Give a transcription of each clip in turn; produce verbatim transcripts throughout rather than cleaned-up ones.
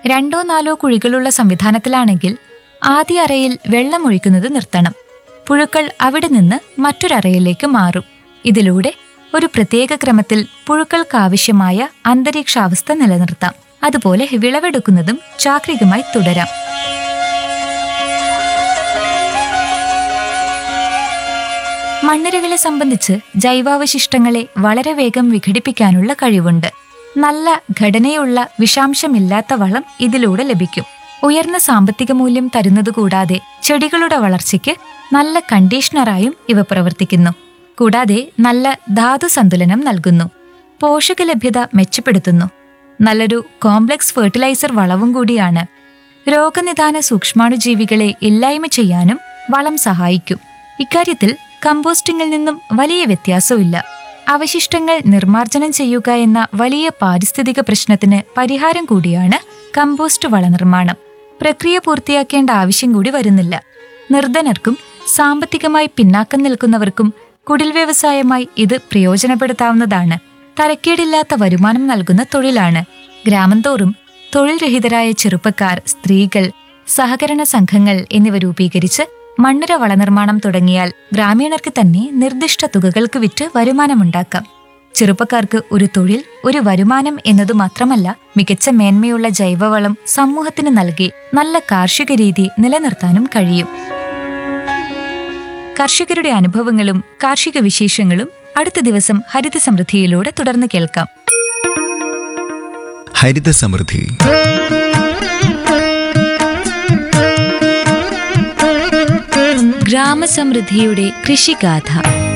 രണ്ടോ നാലോ കുഴികളുള്ള സംവിധാനത്തിലാണെങ്കിൽ ആദ്യ അറയിൽ വെള്ളമൊഴിക്കുന്നത് നിർത്തണം. പുഴുക്കൾ അവിടെ നിന്ന് മറ്റൊരറയിലേക്ക് മാറും. ഇതിലൂടെ ഒരു പ്രത്യേക ക്രമത്തിൽ പുഴുക്കൾക്കാവശ്യമായ അന്തരീക്ഷാവസ്ഥ നിലനിർത്താം. അതുപോലെ വിളവെടുക്കുന്നതും ചാക്രികമായി തുടരാം. മണ്ണിരകളെ സംബന്ധിച്ച് ജൈവാവശിഷ്ടങ്ങളെ വളരെ വേഗം വിഘടിപ്പിക്കാനുള്ള കഴിവുണ്ട്. നല്ല ഘടനയുള്ള വിഷാംശമില്ലാത്ത വളം ഇതിലൂടെ ലഭിക്കും. ഉയർന്ന സാമ്പത്തിക മൂല്യം തരുന്നതുകൂടാതെ ചെടികളുടെ വളർച്ചയ്ക്ക് നല്ല കണ്ടീഷണറായും ഇവ പ്രവർത്തിക്കുന്നു. കൂടാതെ നല്ല ധാതു സന്തുലനം നൽകുന്നു, പോഷകലഭ്യത മെച്ചപ്പെടുത്തുന്നു. നല്ലൊരു കോംപ്ലക്സ് ഫെർട്ടിലൈസർ വളവും കൂടിയാണ്. രോഗനിദാന സൂക്ഷ്മാണുജീവികളെ ഇല്ലായ്മ ചെയ്യാനും വളം സഹായിക്കും. ഇക്കാര്യത്തിൽ കമ്പോസ്റ്റിംഗിൽ നിന്നും വലിയ വ്യത്യാസമില്ല. അവശിഷ്ടങ്ങൾ നിർമ്മാർജ്ജനം ചെയ്യുക എന്ന വലിയ പാരിസ്ഥിതിക പ്രശ്നത്തിന് പരിഹാരം കൂടിയാണ് കമ്പോസ്റ്റ് വളനിർമ്മാണം. പ്രക്രിയ പൂർത്തിയാക്കേണ്ട ആവശ്യം കൂടി വരുന്നില്ല. നിർധനർക്കും സാമ്പത്തികമായി പിന്നാക്കം നിൽക്കുന്നവർക്കും കുടിൽ വ്യവസായമായി ഇത് പ്രയോജനപ്പെടുത്താവുന്നതാണ്. തരക്കേടില്ലാത്ത വരുമാനം നൽകുന്ന തൊഴിലാണ്. ഗ്രാമം തോറും തൊഴിൽ രഹിതരായ ചെറുപ്പക്കാർ, സ്ത്രീകൾ, സഹകരണ സംഘങ്ങൾ എന്നിവ രൂപീകരിച്ച് മണ്ണിര വളനിർമ്മാണം തുടങ്ങിയാൽ ഗ്രാമീണർക്ക് തന്നെ നിർദ്ദിഷ്ട തുകകൾക്ക് വിറ്റ് വരുമാനമുണ്ടാക്കാം. ചെറുപ്പക്കാർക്ക് ഒരു തൊഴിൽ, ഒരു വരുമാനം എന്നതു മാത്രമല്ല, മികച്ച മേന്മയുള്ള ജൈവവളം സമൂഹത്തിന് നൽകി നല്ല കാർഷിക രീതി നിലനിർത്താനും കഴിയും. കർഷകരുടെ അനുഭവങ്ങളും കാർഷിക വിശേഷങ്ങളും അടുത്ത ദിവസം ഹരിത സമൃദ്ധിയിലൂടെ തുടർന്ന് കേൾക്കാം. ഹരിത സമൃദ്ധി. ഗ്രാമസമൃദ്ധിയുടെ കൃഷിഗാഥ.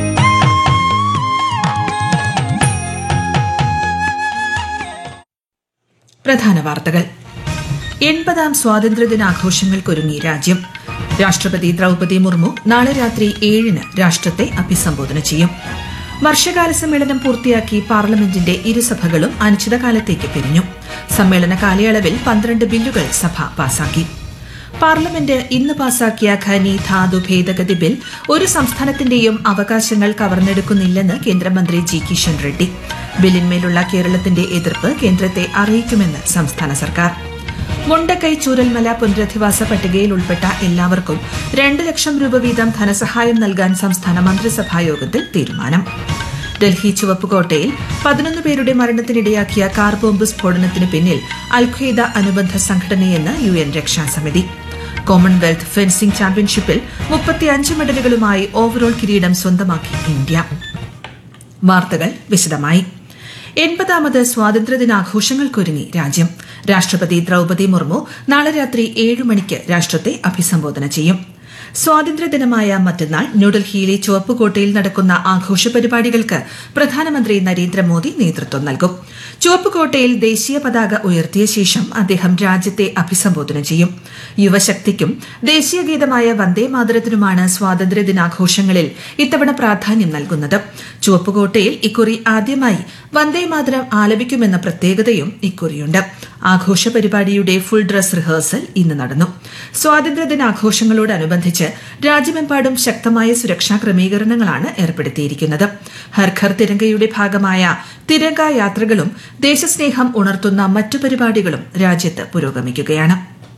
പ്രധാന വാർത്തകൾ. എൺപതാം സ്വാതന്ത്ര്യദിനാഘോഷങ്ങൾക്കൊരുങ്ങി രാജ്യം. രാഷ്ട്രപതി ദ്രൗപദി മുർമു നാളെ രാത്രി ഏഴിന് രാഷ്ട്രത്തെ അഭിസംബോധന ചെയ്യും. വർഷകാല സമ്മേളനം പൂർത്തിയാക്കി പാർലമെന്റിന്റെ ഇരുസഭകളും അനിശ്ചിതകാലത്തേക്ക് പിരിഞ്ഞു. സമ്മേളന കാലയളവിൽ പന്ത്രണ്ട് ബില്ലുകൾ സഭ പാസാക്കി. പാർലമെന്റ് ഇന്ന് പാസാക്കിയ ഖനി ധാതു ഭേദഗതി ബിൽ ഒരു സംസ്ഥാനത്തിന്റെയും അവകാശങ്ങൾ കവർന്നെടുക്കുന്നില്ലെന്ന് കേന്ദ്രമന്ത്രി ജി കിഷൻ റെഡ്ഡി. ബില്ലിന്മേലുള്ള കേരളത്തിന്റെ എതിർപ്പ് കേന്ദ്രത്തെ അറിയിക്കുമെന്ന് സംസ്ഥാന സർക്കാർ. മുണ്ടക്കൈ ചൂരൽമല പുനരധിവാസ പട്ടികയിൽ ഉൾപ്പെട്ട എല്ലാവർക്കും രണ്ട് ലക്ഷം രൂപ വീതം ധനസഹായം നൽകാൻ സംസ്ഥാന മന്ത്രിസഭായോഗത്തിൽ തീരുമാനം. ഡൽഹി ചുവപ്പുകോട്ടയിൽ പതിനൊന്ന് പേരുടെ മരണത്തിനിടയാക്കിയ കാർ ബോംബ് സ്ഫോടനത്തിന് പിന്നിൽ അൽഖ്വയ്ദ അനുബന്ധ സംഘടനയെന്ന് യു എൻ രക്ഷാസമിതി. കോമൺവെൽത്ത് ഫെൻസിംഗ് ചാമ്പ്യൻഷിപ്പിൽ മുപ്പത്തിയഞ്ച് മെഡലുകളുമായി ഓവറോൾ കിരീടം സ്വന്തമാക്കി ഇന്ത്യ. വാർത്തകൾ വിശദമായി. എൺപതാമത് സ്വാതന്ത്ര്യദിനാഘോഷങ്ങൾക്കൊരുങ്ങി രാജ്യം. രാഷ്ട്രപതി ദ്രൗപദി മുർമു നാളെ രാത്രി ഏഴ് മണിക്ക് രാഷ്ട്രത്തെ അഭിസംബോധന ചെയ്യും. സ്വാതന്ത്ര്യദിനമായ മറ്റന്നാൾ ന്യൂഡൽഹിയിലെ ചുവപ്പുകോട്ടയിൽ നടക്കുന്ന ആഘോഷ പരിപാടികൾക്ക് പ്രധാനമന്ത്രി നരേന്ദ്രമോദി നേതൃത്വം നൽകും. ചുവപ്പുകോട്ടയിൽ ദേശീയ പതാക ഉയർത്തിയ ശേഷം അദ്ദേഹം രാജ്യത്തെ അഭിസംബോധന ചെയ്യും. യുവശക്തിക്കും ദേശീയ ഗീതമായ വന്ദേ മാതരത്തിനുമാണ് സ്വാതന്ത്ര്യദിനാഘോഷങ്ങളിൽ ഇത്തവണ പ്രാധാന്യം നൽകുന്നത്. ചുവപ്പുകോട്ടയിൽ ഇക്കുറി ആദ്യമായി വന്ദേ മാതരം ആലപിക്കുമെന്ന പ്രത്യേകതയും ഇക്കുറിയുണ്ട്. ആഘോഷ പരിപാടിയുടെ ഫുൾ ഡ്രസ് റിഹേഴ്സൽ ഇന്ന് നടന്നു. സ്വാതന്ത്ര്യദിനാഘോഷങ്ങളോടനുബന്ധിച്ച് രാജ്യമെമ്പാടും ശക്തമായ സുരക്ഷാ ക്രമീകരണങ്ങളാണ് ഏർപ്പെടുത്തിയിരിക്കുന്നത്. ഹർ ഘർ തിരങ്കയുടെ ഭാഗമായ തിരങ്ക യാത്രകളും ദേശസ്നേഹം ഉണർത്തുന്ന മറ്റു പരിപാടികളും രാജ്യത്ത് പുരോഗമിക്കുകയാണ്.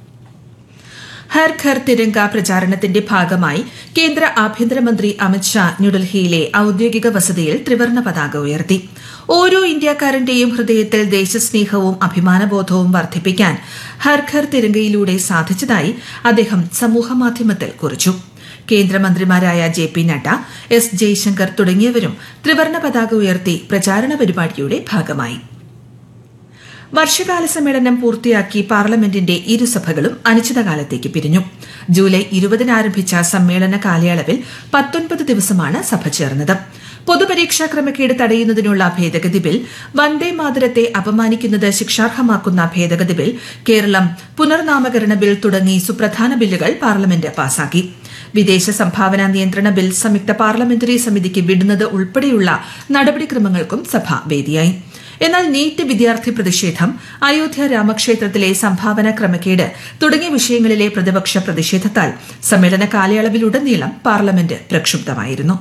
ഹർ ഘർ തിരങ്ക പ്രചാരണത്തിന്റെ ഭാഗമായി കേന്ദ്ര ആഭ്യന്തരമന്ത്രി അമിത്ഷാ ന്യൂഡൽഹിയിലെ ഔദ്യോഗിക വസതിയിൽ ത്രിവർണ്ണ പതാക ഉയർത്തി. ഓരോ ഇന്ത്യക്കാരന്റെയും ഹൃദയത്തിൽ ദേശസ്നേഹവും അഭിമാനബോധവും വർദ്ധിപ്പിക്കാൻ ഹർ ഘർ തിരങ്കയിലൂടെ സാധിച്ചതായി അദ്ദേഹം സമൂഹമാധ്യമത്തിൽ കുറിച്ചു. കേന്ദ്രമന്ത്രിമാരായ J P Nadda, S Jaishankar തുടങ്ങിയവരും ത്രിവർണ്ണ പതാക ഉയർത്തി പ്രചാരണ പരിപാടിയുടെ ഭാഗമായി. വർഷകാല സമ്മേളനം പൂർത്തിയാക്കി പാർലമെന്റിന്റെ ഇരുസഭകളും അനിശ്ചിതകാലത്തേക്ക് പിരിഞ്ഞു. ജൂലൈ ഇരുപതിന് ആരംഭിച്ച സമ്മേളന കാലയളവിൽ പത്തൊൻപത് ദിവസമാണ് സഭ ചേർന്നത്. പൊതുപരീക്ഷാ ക്രമക്കേട് തടയുന്നതിനുള്ള ഭേദഗതി ബിൽ, വന്ദേ മാതരത്തെ അപമാനിക്കുന്നത് ശിക്ഷാർഹമാക്കുന്ന ഭേദഗതി ബിൽ, കേരളം പുനർനാമകരണ ബിൽ തുടങ്ങി സുപ്രധാന ബില്ലുകൾ പാർലമെന്റ് പാസാക്കി. വിദേശ സംഭാവന നിയന്ത്രണ ബിൽ സംയുക്ത പാർലമെന്ററി സമിതിക്ക് വിടുന്നത് ഉൾപ്പെടെയുള്ള നടപടിക്രമങ്ങൾക്കും സഭ വേദിയായി. എന്നാൽ നീറ്റ് വിദ്യാർത്ഥി പ്രതിഷേധം, അയോധ്യ രാമക്ഷേത്രത്തിലെ സംഭാവന ക്രമക്കേട് തുടങ്ങിയ വിഷയങ്ങളിലെ പ്രതിപക്ഷ പ്രതിഷേധത്താൽ സമ്മേളന കാലയളവിലുടനീളം പാർലമെന്റ് പ്രക്ഷുബ്ധമായിരുന്നു.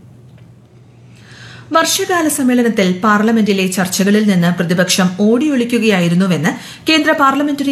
വർഷകാല സമ്മേളനത്തിൽ പാർലമെന്റിലെ ചർച്ചകളിൽ നിന്ന് പ്രതിപക്ഷം ഓടിയൊളിക്കുകയായിരുന്നുവെന്ന് കേന്ദ്ര പാർലമെന്ററി